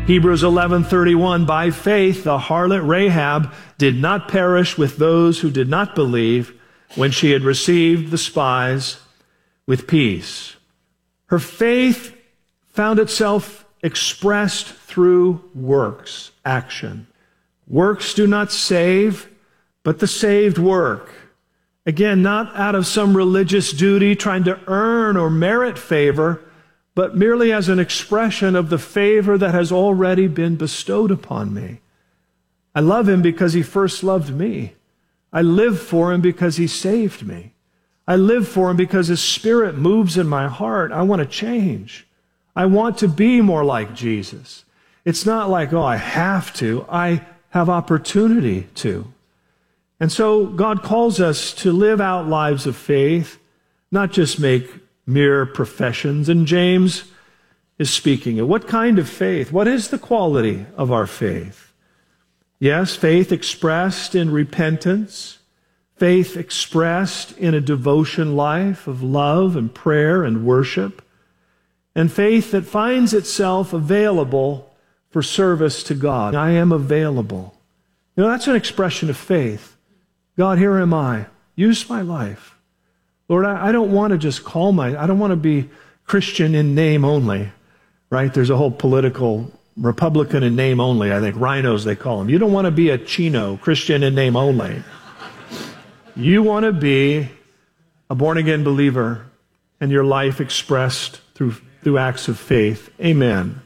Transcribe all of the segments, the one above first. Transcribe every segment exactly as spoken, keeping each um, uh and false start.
Hebrews eleven thirty-one, by faith the harlot Rahab did not perish with those who did not believe when she had received the spies with peace. Her faith found itself expressed through works, action. Works do not save, but the saved work. Again, not out of some religious duty trying to earn or merit favor, but merely as an expression of the favor that has already been bestowed upon me. I love him because he first loved me. I live for him because he saved me. I live for him because his Spirit moves in my heart. I want to change. I want to be more like Jesus. It's not like, oh, I have to. I have opportunity to. And so God calls us to live out lives of faith, not just make mere professions. And James is speaking of what kind of faith? What is the quality of our faith? Yes, faith expressed in repentance, faith expressed in a devotion life of love and prayer and worship, and faith that finds itself available for service to God. I am available. You know, that's an expression of faith. God, here am I. Use my life. Lord, I, I don't want to just call my, I don't want to be Christian in name only, right? There's a whole political Republican in name only, I think, rhinos they call them. You don't want to be a Chino, Christian in name only. You want to be a born-again believer and your life expressed through, through acts of faith. Amen.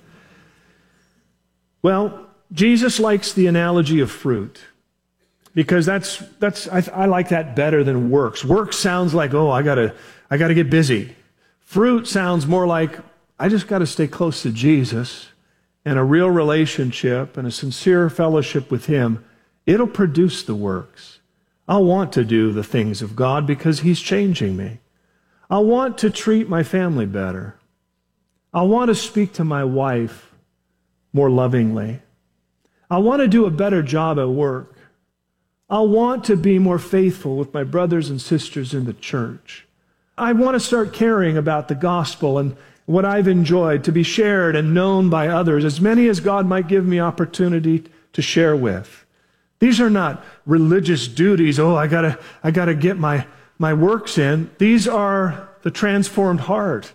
Well, Jesus likes the analogy of fruit. Because that's, that's I, I like that better than works. Works sounds like, oh, I gotta, I gotta get busy. Fruit sounds more like, I just gotta stay close to Jesus and a real relationship and a sincere fellowship with him. It'll produce the works. I'll want to do the things of God because he's changing me. I'll want to treat my family better. I'll want to speak to my wife more lovingly. I want to do a better job at work. I'll want to be more faithful with my brothers and sisters in the church. I want to start caring about the gospel and what I've enjoyed to be shared and known by others, as many as God might give me opportunity to share with. These are not religious duties. Oh, I gotta, I gotta get my, my works in. These are the transformed heart.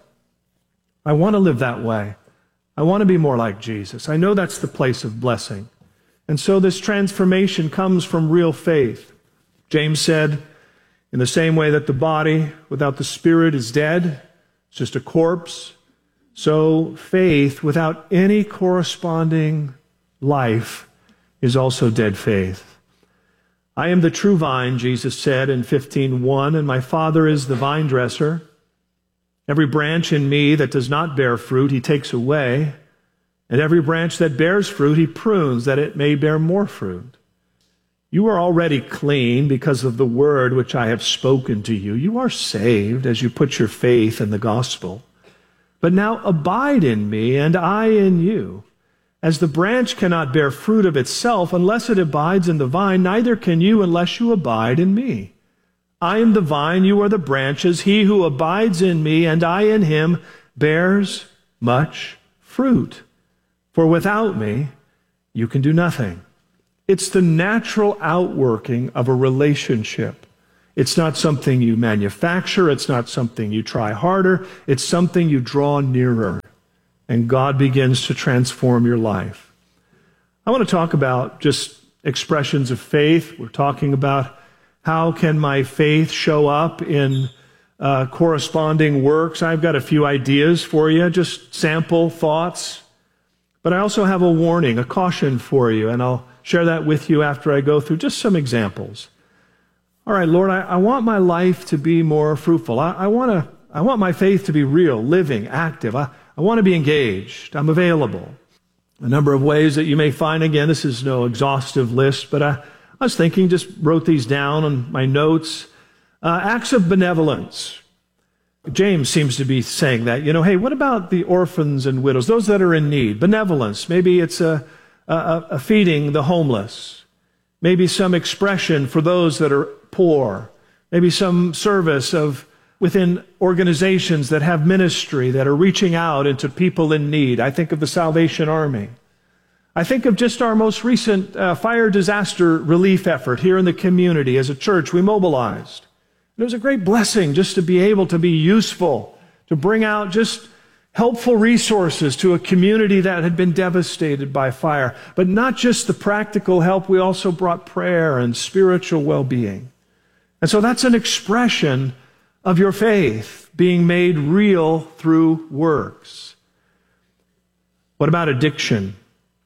I want to live that way. I want to be more like Jesus. I know that's the place of blessing. And so this transformation comes from real faith. James said, in the same way that the body without the spirit is dead, it's just a corpse, so faith without any corresponding life is also dead faith. I am the true vine, Jesus said in fifteen one, and my Father is the vine dresser. Every branch in me that does not bear fruit, he takes away. And every branch that bears fruit, he prunes, that it may bear more fruit. You are already clean because of the word which I have spoken to you. You are saved as you put your faith in the gospel. But now abide in me, and I in you. As the branch cannot bear fruit of itself unless it abides in the vine, neither can you unless you abide in me. I am the vine, you are the branches. He who abides in me, and I in him, bears much fruit. For without me, you can do nothing. It's the natural outworking of a relationship. It's not something you manufacture. It's not something you try harder. It's something you draw nearer. And God begins to transform your life. I want to talk about just expressions of faith. We're talking about how can my faith show up in uh, corresponding works. I've got a few ideas for you, just sample thoughts. But I also have a warning, a caution for you, and I'll share that with you after I go through just some examples. All right, Lord, I, I want my life to be more fruitful. I, I, want to, I want my faith to be real, living, active. I, I want to be engaged. I'm available. A number of ways that you may find. Again, this is no exhaustive list, but I, I was thinking, just wrote these down on my notes. Uh, acts of benevolence. James seems to be saying that, you know, hey, what about the orphans and widows, those that are in need? Benevolence. Maybe it's a, a, a feeding the homeless. Maybe some expression for those that are poor. Maybe some service of within organizations that have ministry, that are reaching out into people in need. I think of the Salvation Army. I think of just our most recent uh, fire disaster relief effort here in the community. As a church, we mobilized. It was a great blessing just to be able to be useful, to bring out just helpful resources to a community that had been devastated by fire. But not just the practical help, we also brought prayer and spiritual well-being. And so that's an expression of your faith being made real through works. What about addiction?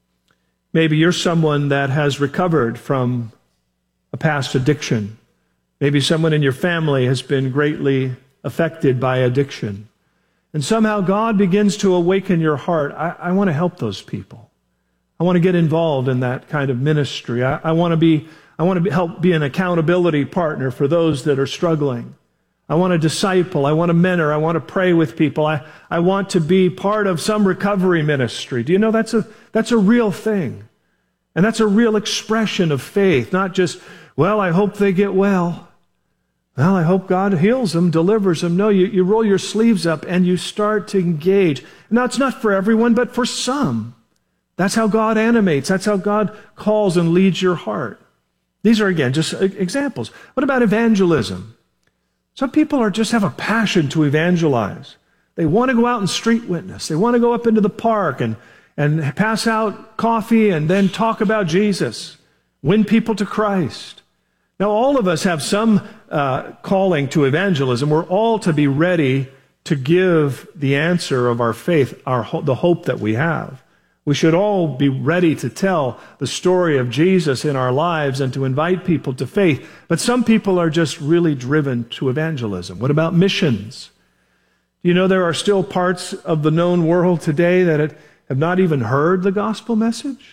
Maybe you're someone that has recovered from a past addiction. Maybe someone in your family has been greatly affected by addiction. And somehow God begins to awaken your heart. I, I want to help those people. I want to get involved in that kind of ministry. I, I want to be, I want to be, help be an accountability partner for those that are struggling. I want to disciple. I want to mentor. I want to pray with people. I, I want to be part of some recovery ministry. Do you know that's a, that's a real thing? And that's a real expression of faith, not just, well, I hope they get well. Well, I hope God heals them, delivers them. No, you, you roll your sleeves up and you start to engage. Now, it's not for everyone, but for some. That's how God animates. That's how God calls and leads your heart. These are, again, just examples. What about evangelism? Some people are just have a passion to evangelize. They want to go out and street witness. They want to go up into the park and, and pass out coffee and then talk about Jesus, win people to Christ. Now, all of us have some uh, calling to evangelism. We're all to be ready to give the answer of our faith, our ho- the hope that we have. We should all be ready to tell the story of Jesus in our lives and to invite people to faith. But some people are just really driven to evangelism. What about missions? Do you know there are still parts of the known world today that have not even heard the gospel message?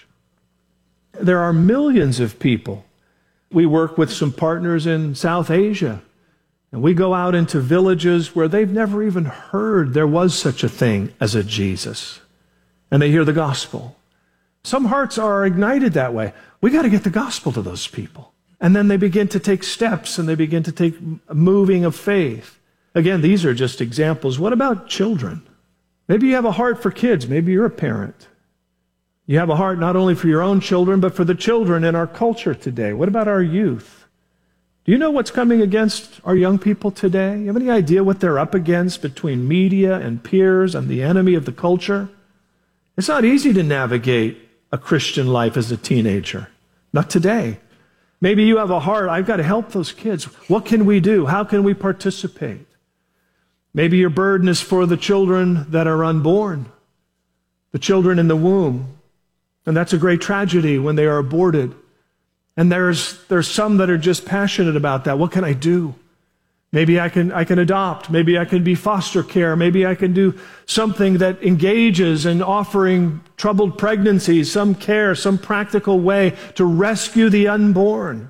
There are millions of people. We work with some partners in South Asia, and we go out into villages where they've never even heard there was such a thing as a Jesus, and they hear the gospel. Some hearts are ignited that way. We got to get the gospel to those people. And then they begin to take steps, and they begin to take moving of faith. Again, these are just examples. What about children? Maybe you have a heart for kids. Maybe you're a parent. You have a heart not only for your own children, but for the children in our culture today. What about our youth? Do you know what's coming against our young people today? You have any idea what they're up against between media and peers and the enemy of the culture? It's not easy to navigate a Christian life as a teenager. Not today. Maybe you have a heart, I've got to help those kids. What can we do? How can we participate? Maybe your burden is for the children that are unborn, the children in the womb. And that's a great tragedy when they are aborted. And there's there's some that are just passionate about that. What can I do? Maybe I can I can adopt. Maybe I can be foster care. Maybe I can do something that engages in offering troubled pregnancies, some care, some practical way to rescue the unborn.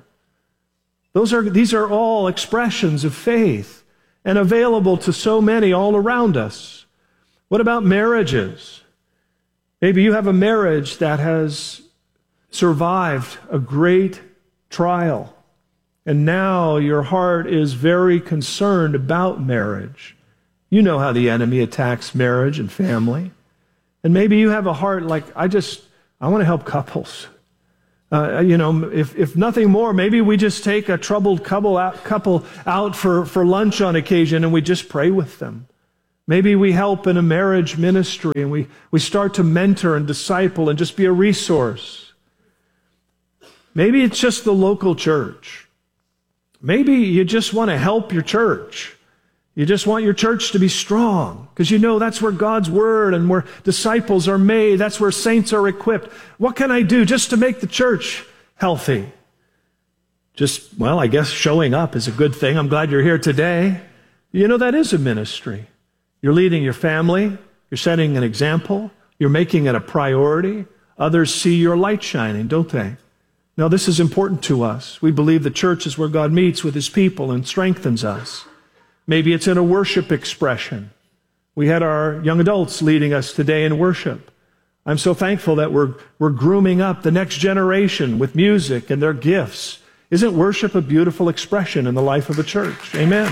Those are these are all expressions of faith and available to so many all around us. What about marriages? Maybe you have a marriage that has survived a great trial, and now your heart is very concerned about marriage. You know how the enemy attacks marriage and family. And maybe you have a heart like, I just, I want to help couples. Uh, you know, if, if nothing more, maybe we just take a troubled couple out, couple out for, for lunch on occasion and we just pray with them. Maybe we help in a marriage ministry and we, we start to mentor and disciple and just be a resource. Maybe it's just the local church. Maybe you just want to help your church. You just want your church to be strong because you know that's where God's word and where disciples are made. That's where saints are equipped. What can I do just to make the church healthy? Just, well, I guess showing up is a good thing. I'm glad you're here today. You know, that is a ministry. You're leading your family. You're setting an example. You're making it a priority. Others see your light shining, don't they? Now, this is important to us. We believe the church is where God meets with his people and strengthens us. Maybe it's in a worship expression. We had our young adults leading us today in worship. I'm so thankful that we're, we're grooming up the next generation with music and their gifts. Isn't worship a beautiful expression in the life of a church? Amen.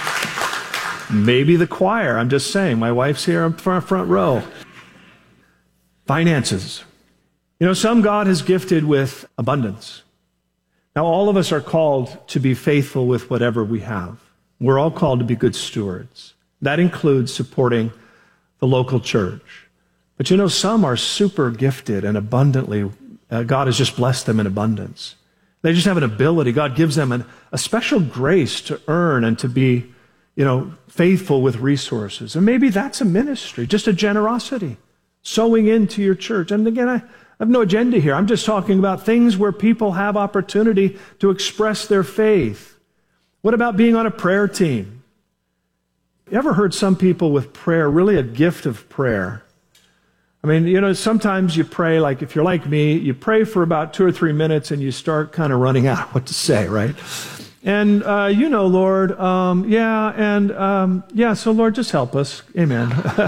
Maybe the choir. I'm just saying. My wife's here in front, front row. Finances. You know, some God has gifted with abundance. Now, all of us are called to be faithful with whatever we have. We're all called to be good stewards. That includes supporting the local church. But you know, some are super gifted and abundantly, uh, God has just blessed them in abundance. They just have an ability. God gives them an, a special grace to earn and to be, you know, faithful with resources. And maybe that's a ministry, just a generosity, sowing into your church. And again, I, I have no agenda here. I'm just talking about things where people have opportunity to express their faith. What about being on a prayer team? You ever heard some people with prayer, really a gift of prayer? I mean, you know, sometimes you pray, like if you're like me, you pray for about two or three minutes and you start kind of running out of what to say, right? And, uh, you know, Lord, um, yeah, and, um, yeah, so Lord, just help us. Amen.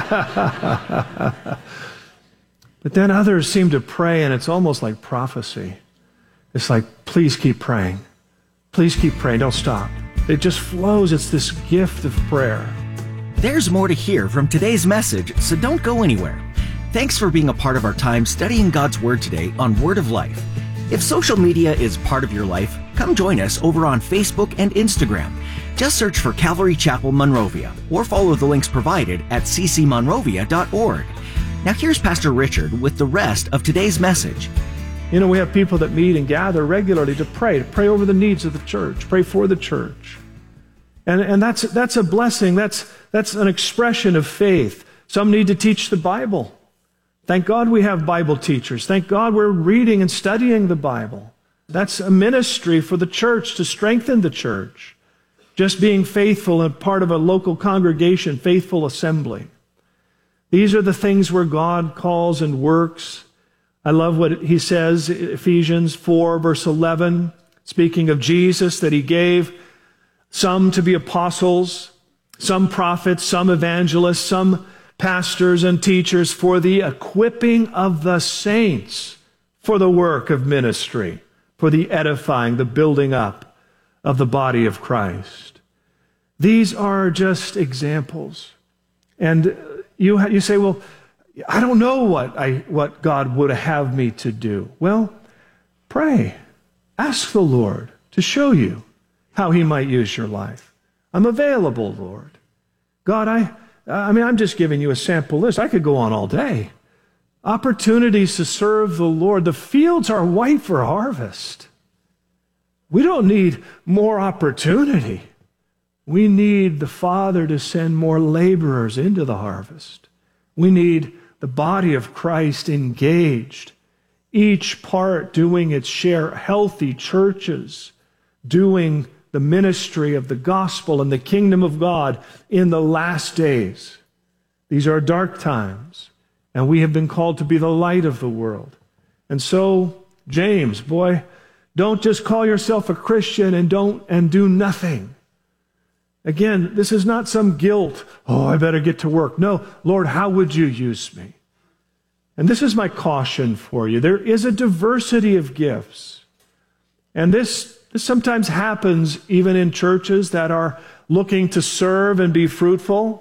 But then others seem to pray, and it's almost like prophecy. It's like, please keep praying. Please keep praying. Don't stop. It just flows. It's this gift of prayer. There's more to hear from today's message, so don't go anywhere. Thanks for being a part of our time studying God's Word today on Word of Life. If social media is part of your life, come join us over on Facebook and Instagram. Just search for Calvary Chapel Monrovia or follow the links provided at c c monrovia dot org. Now here's Pastor Richard with the rest of today's message. You know, we have people that meet and gather regularly to pray, to pray over the needs of the church, pray for the church. And, and that's, that's a blessing. That's, that's an expression of faith. Some need to teach the Bible. Thank God we have Bible teachers. Thank God we're reading and studying the Bible. That's a ministry for the church to strengthen the church. Just being faithful and part of a local congregation, faithful assembly. These are the things where God calls and works. I love what he says, Ephesians four, verse eleven, speaking of Jesus, that he gave some to be apostles, some prophets, some evangelists, some pastors and teachers for the equipping of the saints for the work of ministry, for the edifying, the building up of the body of Christ. These are just examples. And you, you say, well, I don't know what, I, what God would have me to do. Well, pray. Ask the Lord to show you how he might use your life. I'm available, Lord. God, I... I mean, I'm just giving you a sample list. I could go on all day. Opportunities to serve the Lord. The fields are white for harvest. We don't need more opportunity. We need the Father to send more laborers into the harvest. We need the body of Christ engaged, each part doing its share, healthy churches doing the ministry of the gospel and the kingdom of God in the last days. These are dark times, and we have been called to be the light of the world. And so, James, boy, don't just call yourself a Christian and don't and do nothing. Again, this is not some guilt. Oh, I better get to work. No, Lord, how would you use me? And this is my caution for you. There is a diversity of gifts. And this This sometimes happens even in churches that are looking to serve and be fruitful.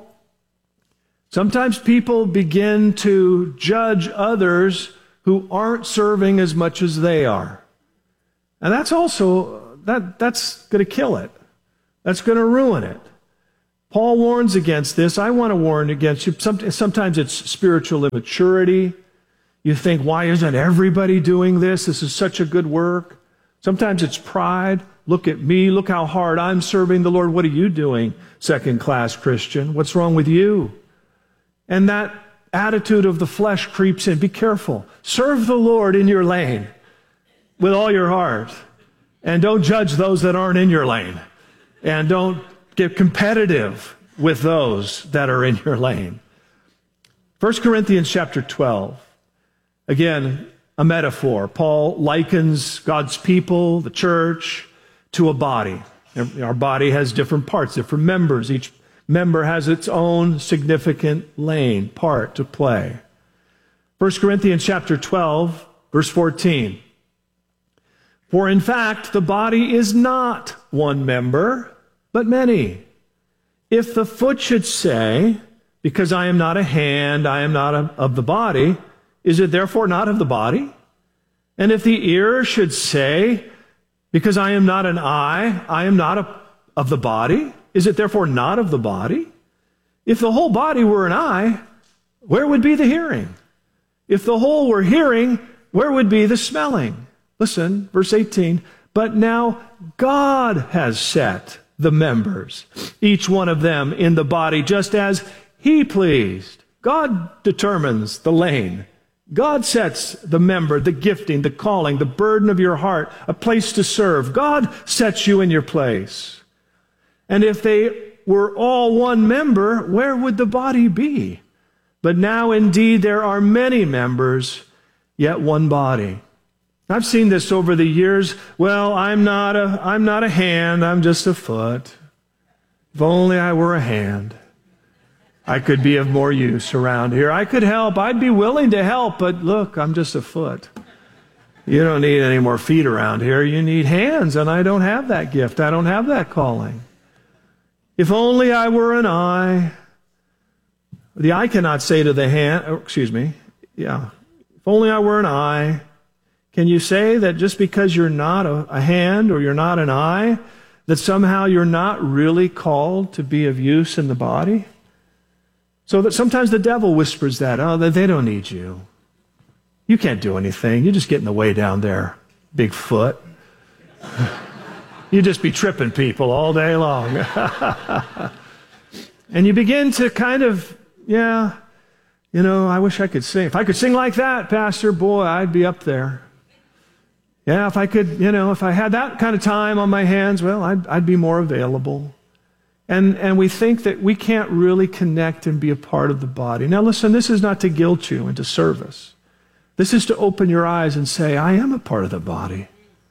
Sometimes people begin to judge others who aren't serving as much as they are. And that's also, that, that's going to kill it. That's going to ruin it. Paul warns against this. I want to warn against you. Sometimes it's spiritual immaturity. You think, why isn't everybody doing this? This is such a good work. Sometimes it's pride. Look at me. Look how hard I'm serving the Lord. What are you doing, second-class Christian? What's wrong with you? And that attitude of the flesh creeps in. Be careful. Serve the Lord in your lane with all your heart. And don't judge those that aren't in your lane. And don't get competitive with those that are in your lane. First Corinthians chapter twelve. Again, a metaphor. Paul likens God's people, the church, to a body. Our body has different parts, different members. Each member has its own significant lane, part to play. First Corinthians chapter twelve, verse fourteen. For in fact, the body is not one member, but many. If the foot should say, because I am not a hand, I am not a, of the body, is it therefore not of the body? And if the ear should say, because I am not an eye, I am not a, of the body, is it therefore not of the body? If the whole body were an eye, where would be the hearing? If the whole were hearing, where would be the smelling? Listen, verse eighteen, but now God has set the members, each one of them in the body, just as He pleased. God determines the lane. God sets the member, the gifting, the calling, the burden of your heart, a place to serve. God sets you in your place. And if they were all one member, where would the body be? But now indeed there are many members, yet one body. I've seen this over the years. Well, I'm not a, I'm not a hand, I'm just a foot. If only I were a hand, I could be of more use around here. I could help. I'd be willing to help, but look, I'm just a foot. You don't need any more feet around here. You need hands, and I don't have that gift. I don't have that calling. If only I were an eye. The eye cannot say to the hand, oh, excuse me, yeah, if only I were an eye. Can you say that just because you're not a, a hand or you're not an eye, that somehow you're not really called to be of use in the body? So that sometimes the devil whispers that, oh, they don't need you. You can't do anything. You just get in the way down there, big foot. You just be tripping people all day long. And you begin to kind of, yeah, you know, I wish I could sing. If I could sing like that, Pastor, boy, I'd be up there. Yeah, if I could, you know, if I had that kind of time on my hands, well, I'd, I'd be more available. And, and we think that we can't really connect and be a part of the body. Now listen, this is not to guilt you into service. This is to open your eyes and say, I am a part of the body.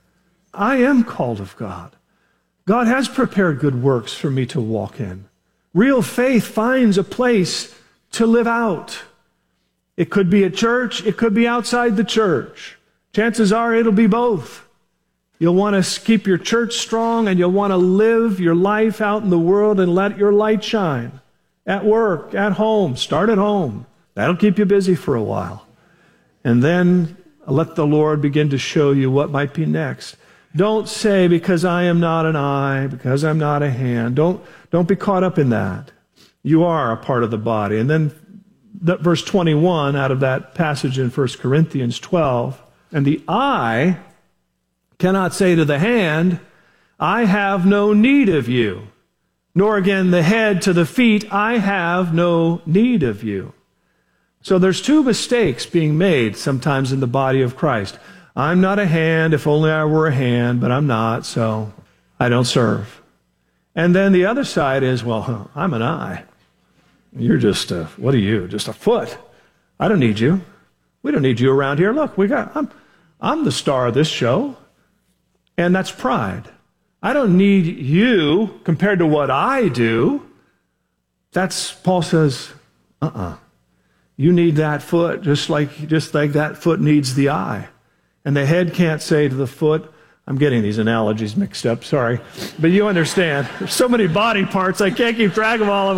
I am called of God. God has prepared good works for me to walk in. Real faith finds a place to live out. It could be at church, it could be outside the church. Chances are it'll be both. You'll want to keep your church strong, and you'll want to live your life out in the world and let your light shine. At work, at home, start at home. That'll keep you busy for a while. And then let the Lord begin to show you what might be next. Don't say, because I am not an eye, because I'm not a hand. Don't, don't be caught up in that. You are a part of the body. And then that verse twenty-one out of that passage in First Corinthians twelve, and the eye cannot say to the hand, I have no need of you. Nor again the head to the feet, I have no need of you. So there's two mistakes being made sometimes in the body of Christ. I'm not a hand, if only I were a hand, but I'm not, so I don't serve. And then the other side is, well, I'm an eye. You're just a, what are you? Just a foot. I don't need you. We don't need you around here. Look, we got, I'm, I'm the star of this show. And that's pride. I don't need you compared to what I do. That's, Paul says, uh-uh. You need that foot just like, just like that foot needs the eye. And the head can't say to the foot, I'm getting these analogies mixed up, sorry. But you understand. There's so many body parts, I can't keep track of all of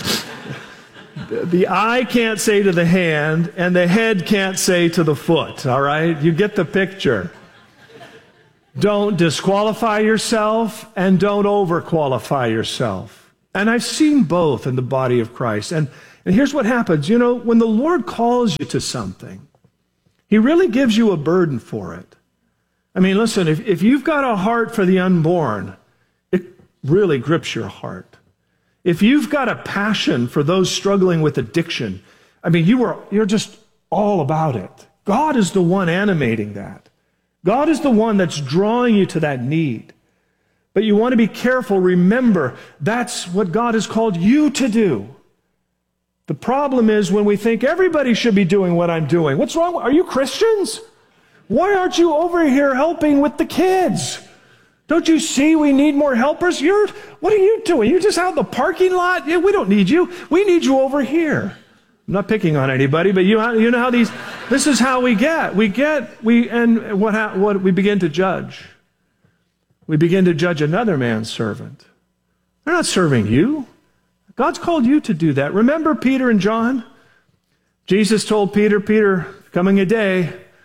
them. The eye can't say to the hand, and the head can't say to the foot, all right? You get the picture. Don't disqualify yourself, and don't overqualify yourself. And I've seen both in the body of Christ. And, and here's what happens. You know, when the Lord calls you to something, He really gives you a burden for it. I mean, listen, if, if you've got a heart for the unborn, it really grips your heart. If you've got a passion for those struggling with addiction, I mean, you are, you're just all about it. God is the one animating that. God is the one that's drawing you to that need. But you want to be careful. Remember, that's what God has called you to do. The problem is when we think everybody should be doing what I'm doing. What's wrong? Are you Christians? Why aren't you over here helping with the kids? Don't you see we need more helpers? You're, what are you doing? You're just out in the parking lot? Yeah, we don't need you. We need you over here. I'm not picking on anybody, but you, you know how these, this is how we get. We get, we, and what, what we begin to judge. We begin to judge another man's servant. They're not serving you. God's called you to do that. Remember Peter and John? Jesus told Peter, Peter, coming a day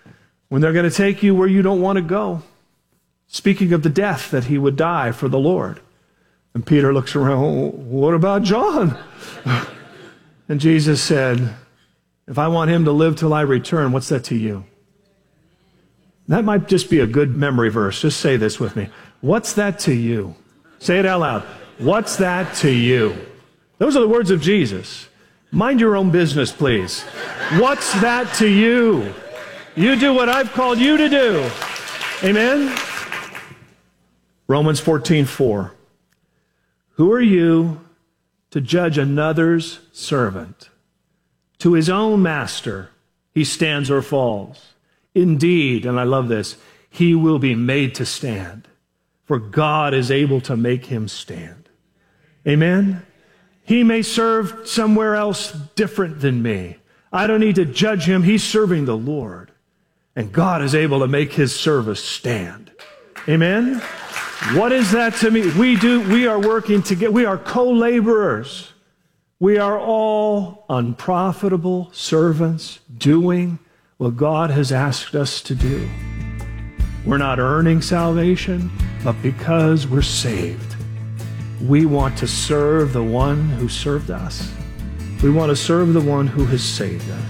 when they're going to take you where you don't want to go. Speaking of the death that he would die for the Lord. And Peter looks around, oh, what about John? And Jesus said, if I want him to live till I return, what's that to you? That might just be a good memory verse. Just say this with me. What's that to you? Say it out loud. What's that to you? Those are the words of Jesus. Mind your own business, please. What's that to you? You do what I've called you to do. Amen? Romans fourteen four. Who are you to judge another's servant? To his own master he stands or falls. Indeed, and I love this, he will be made to stand, for God is able to make him stand. Amen? He may serve somewhere else different than me. I don't need to judge him. He's serving the Lord. And God is able to make his service stand. Amen? What is that to me? We do, we are working together. We are co-laborers. We are all unprofitable servants doing what God has asked us to do. We're not earning salvation, but because we're saved, we want to serve the one who served us. We want to serve the one who has saved us.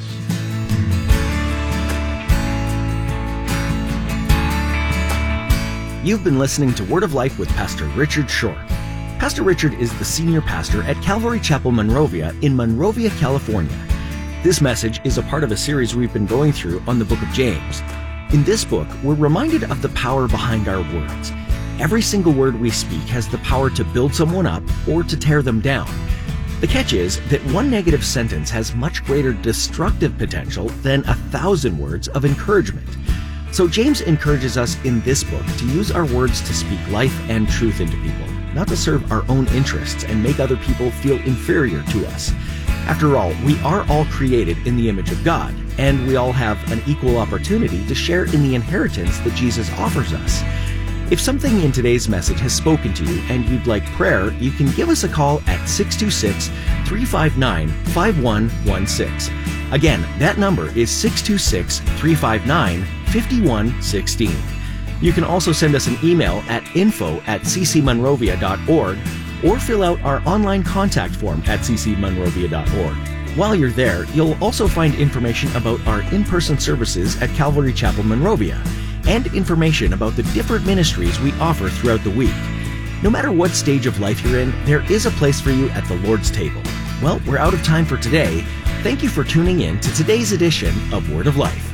You've been listening to Word of Life with Pastor Richard Shore. Pastor Richard is the senior pastor at Calvary Chapel Monrovia in Monrovia, California. This message is a part of a series we've been going through on the book of James. In this book, we're reminded of the power behind our words. Every single word we speak has the power to build someone up or to tear them down. The catch is that one negative sentence has much greater destructive potential than a thousand words of encouragement. So James encourages us in this book to use our words to speak life and truth into people, not to serve our own interests and make other people feel inferior to us. After all, we are all created in the image of God, and we all have an equal opportunity to share in the inheritance that Jesus offers us. If something in today's message has spoken to you and you'd like prayer, you can give us a call at six two six, three five nine, five one one six. Again, that number is six two six, three five nine, five one one six. You can also send us an email at info at c c monrovia dot org or fill out our online contact form at c c monrovia dot org. While you're there, you'll also find information about our in-person services at Calvary Chapel Monrovia and information about the different ministries we offer throughout the week. No matter what stage of life you're in, there is a place for you at the Lord's table. Well, we're out of time for today. Thank you for tuning in to today's edition of Word of Life.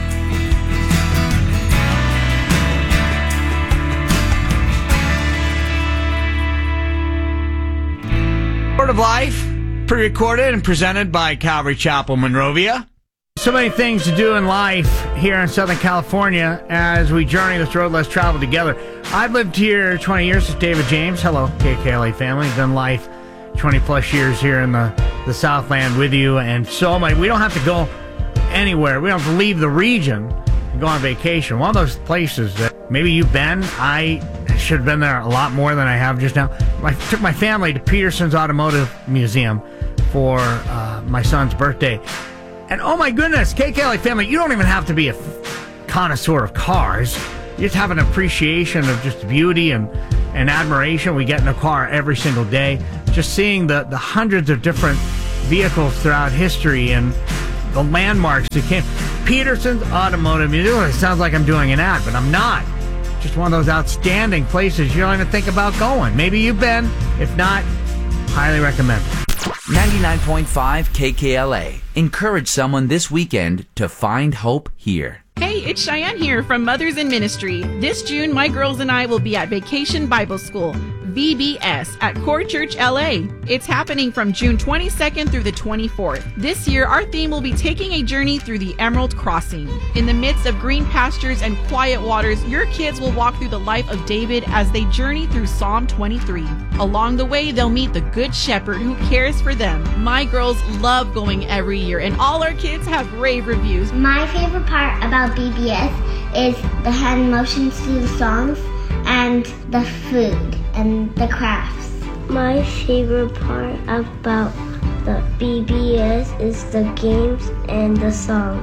Word of Life, pre-recorded and presented by Calvary Chapel Monrovia. So many things to do in life here in Southern California as we journey this road less traveled together. I've lived here twenty years with David James. Hello, K K L A family. Done life twenty plus years here in the, the Southland with you. And so many, we don't have to go anywhere. We don't have to leave the region and go on vacation. One of those places that maybe you've been, I should have been there a lot more than I have just now. I took my family to Peterson's Automotive Museum for uh, my son's birthday. And oh my goodness, K K L A family, you don't even have to be a connoisseur of cars. You just have an appreciation of just beauty and, and admiration. We get in a car every single day. Just seeing the, the hundreds of different vehicles throughout history and the landmarks that came. Peterson's Automotive Museum. It sounds like I'm doing an ad, but I'm not. Just one of those outstanding places you don't even think about going. Maybe you've been. If not, highly recommend it. ninety-nine point five K K L A. Encourage someone this weekend to find hope here. Hey, it's Cheyenne here from Mothers in Ministry. This June, my girls and I will be at Vacation Bible School, V B S, at Core Church L A. It's happening from June twenty-second through the twenty-fourth. This year, our theme will be taking a journey through the Emerald Crossing. In the midst of green pastures and quiet waters, your kids will walk through the life of David as they journey through Psalm twenty-three. Along the way, they'll meet the Good Shepherd who cares for them. My girls love going every year, and all our kids have rave reviews. My favorite part about B B S is the hand motions to the songs and the food and the crafts. My favorite part about the B B S is the games and the songs.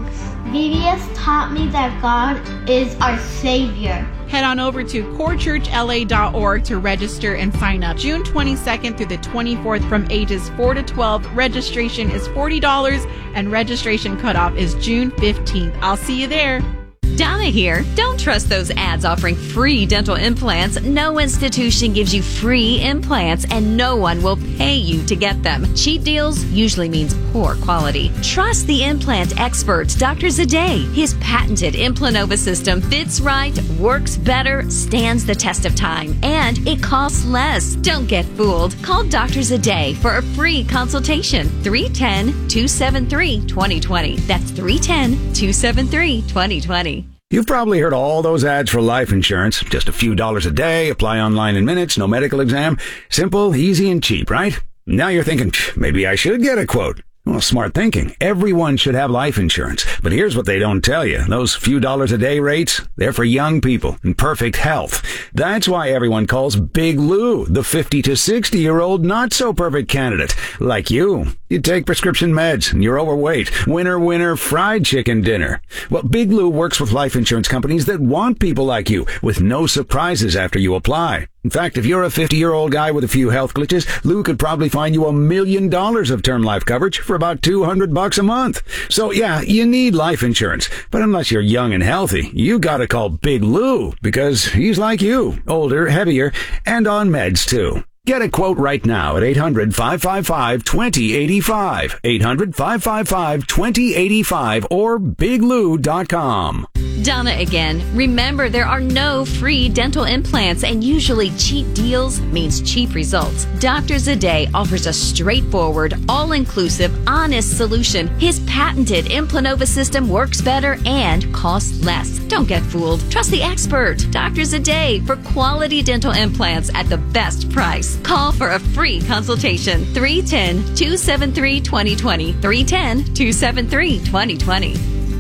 B B S taught me that God is our Savior. Head on over to core church L A dot org to register and sign up. June twenty-second through the twenty-fourth from ages four to twelve. Registration is forty dollars and registration cutoff is June fifteenth. I'll see you there. Donna here. Don't trust those ads offering free dental implants. No institution gives you free implants, and no one will pay you to get them. Cheap deals usually means poor quality. Trust the implant experts, Doctor Zadeh. His patented Implanova system fits right, works better, stands the test of time, and it costs less. Don't get fooled. Call Doctor Zadeh for a free consultation. three one zero, two seven three, two zero two zero. That's three one zero, two seven three, two zero two zero. You've probably heard all those ads for life insurance. Just a few dollars a day, apply online in minutes, no medical exam. Simple, easy, and cheap, right? Now you're thinking, maybe I should get a quote. Well, smart thinking. Everyone should have life insurance. But here's what they don't tell you. Those few dollars a day rates, they're for young people in perfect health. That's why everyone calls Big Lou the fifty to sixty year old not so perfect candidate. Like you. You take prescription meds and you're overweight. Winner, winner, fried chicken dinner. Well, Big Lou works with life insurance companies that want people like you with no surprises after you apply. In fact, if you're a fifty-year-old guy with a few health glitches, Lou could probably find you a million dollars of term life coverage for about two hundred bucks a month. So yeah, you need life insurance. But unless you're young and healthy, you gotta call Big Lou because he's like you, older, heavier, and on meds too. Get a quote right now at eight hundred, five five five, two zero eight five, eight hundred, five five five, two zero eight five, or big lou dot com. Donna again. Remember, there are no free dental implants, and usually cheap deals means cheap results. Doctor Zadeh offers a straightforward, all-inclusive, honest solution. His patented Implanova system works better and costs less. Don't get fooled. Trust the expert, Doctor Zadeh, for quality dental implants at the best price. Call for a free consultation. three one zero, two seven three, two zero two zero. three one zero, two seven three, two zero two zero.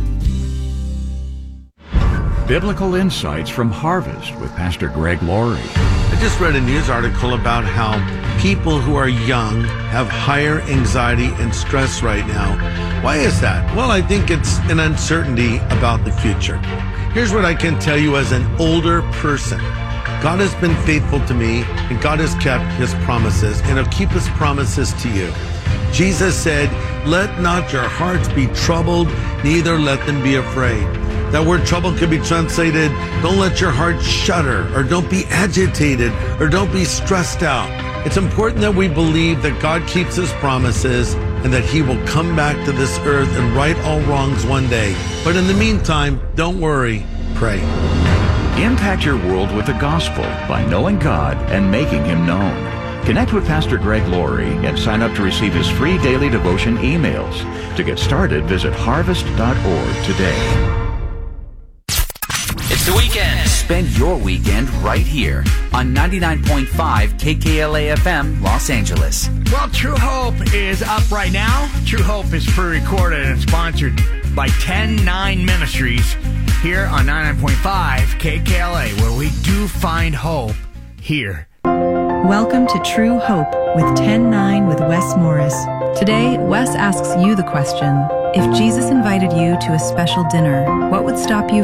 Biblical Insights from Harvest with Pastor Greg Laurie. I just read a news article about how people who are young have higher anxiety and stress right now. Why is that? Well, I think it's an uncertainty about the future. Here's what I can tell you as an older person. God has been faithful to me, and God has kept his promises, and he'll keep his promises to you. Jesus said, "Let not your hearts be troubled, neither let them be afraid." That word trouble could be translated, don't let your heart shudder, or don't be agitated, or don't be stressed out. It's important that we believe that God keeps his promises and that he will come back to this earth and right all wrongs one day. But in the meantime, don't worry, pray. Impact your world with the gospel by knowing God and making him known. Connect with Pastor Greg Laurie and sign up to receive his free daily devotion emails. To get started, visit harvest dot org today. It's the weekend. Spend your weekend right here on ninety-nine point five K K L A F M, Los Angeles. Well, True Hope is up right now. True Hope is pre-recorded and sponsored by ten nine Ministries here on ninety-nine point five K K L A, where we do find hope here. Welcome to True Hope with ten nine with Wes Morris. Today, Wes asks you the question, if Jesus invited you to a special dinner, what would stop you